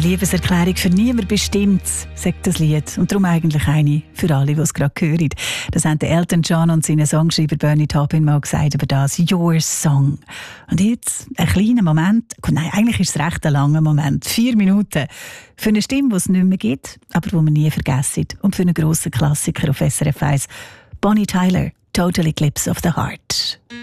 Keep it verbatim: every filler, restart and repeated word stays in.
Eine Liebeserklärung für niemand bestimmt, sagt das Lied. Und darum eigentlich eine für alle, die es gerade hören. Das haben Elton John und seine Songschreiber Bernie Taupin mal gesagt über das «Your Song». Und jetzt ein kleiner Moment, nein, eigentlich ist es recht ein langer Moment, vier Minuten, für eine Stimme, die es nicht mehr gibt, aber die man nie vergessen. Und für einen grossen Klassiker auf S R F eins, Bonnie Tyler, «Total Eclipse of the Heart».